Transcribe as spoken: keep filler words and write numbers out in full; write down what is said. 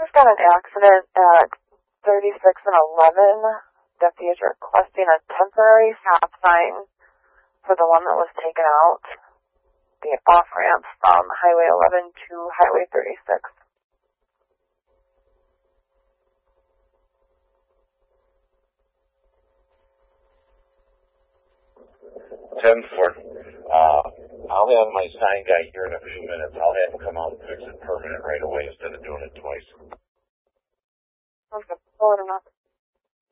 just got an accident at thirty-six and eleven. Deputies are requesting a temporary stop sign for the one that was taken out, the off-ramp from Highway eleven to Highway thirty-six. ten four. Uh, I'll have my sign guy here in a few minutes. I'll have him come out and fix it permanent right away instead of doing it twice. Okay, pull it enough.